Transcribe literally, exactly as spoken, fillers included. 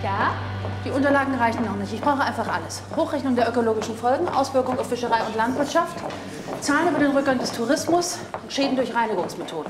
Ja? Die Unterlagen reichen noch nicht. Ich brauche einfach alles. Hochrechnung der ökologischen Folgen, Auswirkungen auf Fischerei und Landwirtschaft, Zahlen über den Rückgang des Tourismus, Schäden durch Reinigungsmethoden.